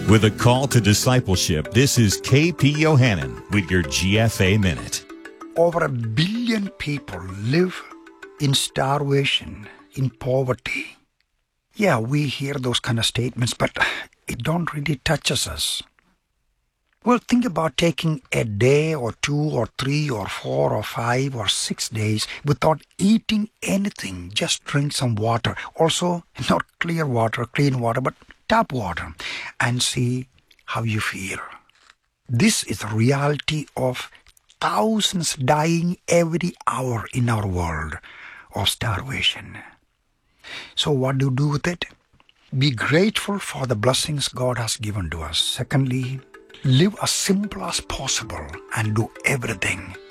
With a call to discipleship, this is KP Yohannan with your GFA Minute. Over 1 billion people live in starvation, in poverty. Yeah, we hear those kind of statements, but it don't really touches us. Well, think about taking a day or 2 or 3 or 4 or 5 or 6 days without eating anything. Just drink some water. Also, not clean water, but tap water, and see how you feel. This is the reality of thousands dying every hour in our world of starvation. So what do you do with it? Be grateful for the blessings God has given to us. Secondly, live as simple as possible and do everything